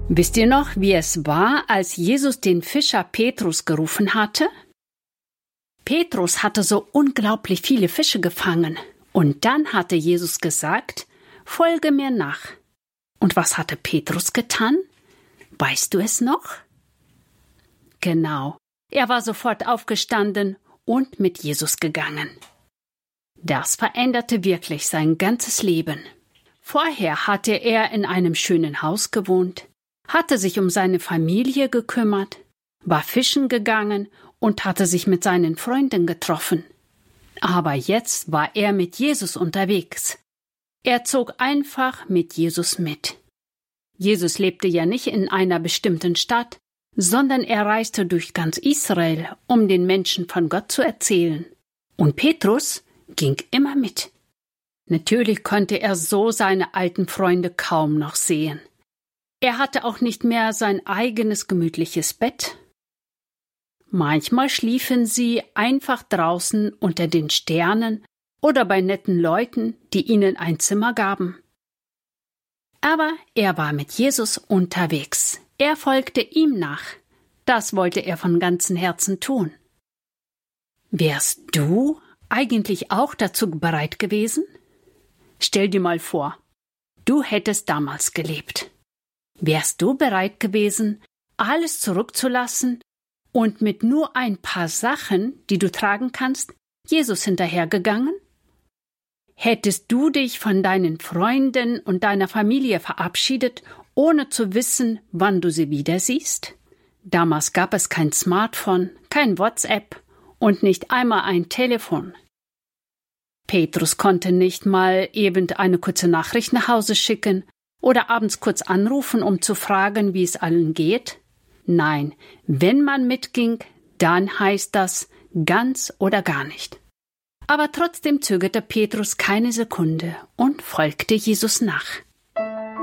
Wisst ihr noch, wie es war, als Jesus den Fischer Petrus gerufen hatte? Petrus hatte so unglaublich viele Fische gefangen. Und dann hatte Jesus gesagt, folge mir nach. Und was hatte Petrus getan? Weißt du es noch? Genau, er war sofort aufgestanden und mit Jesus gegangen. Das veränderte wirklich sein ganzes Leben. Vorher hatte er in einem schönen Haus gewohnt, hatte sich um seine Familie gekümmert, war fischen gegangen und hatte sich mit seinen Freunden getroffen. Aber jetzt war er mit Jesus unterwegs. Er zog einfach mit Jesus mit. Jesus lebte ja nicht in einer bestimmten Stadt, sondern er reiste durch ganz Israel, um den Menschen von Gott zu erzählen. Und Petrus ging immer mit. Natürlich konnte er so seine alten Freunde kaum noch sehen. Er hatte auch nicht mehr sein eigenes gemütliches Bett. Manchmal schliefen sie einfach draußen unter den Sternen oder bei netten Leuten, die ihnen ein Zimmer gaben. Aber er war mit Jesus unterwegs. Er folgte ihm nach. Das wollte er von ganzem Herzen tun. Wärst du eigentlich auch dazu bereit gewesen? Stell dir mal vor, du hättest damals gelebt. Wärst du bereit gewesen, alles zurückzulassen und mit nur ein paar Sachen, die du tragen kannst, Jesus hinterhergegangen? Hättest du dich von deinen Freunden und deiner Familie verabschiedet, ohne zu wissen, wann du sie wieder siehst? Damals gab es kein Smartphone, kein WhatsApp und nicht einmal ein Telefon. Petrus konnte nicht mal eben eine kurze Nachricht nach Hause schicken oder abends kurz anrufen, um zu fragen, wie es allen geht. Nein, wenn man mitging, dann heißt das ganz oder gar nicht. Aber trotzdem zögerte Petrus keine Sekunde und folgte Jesus nach.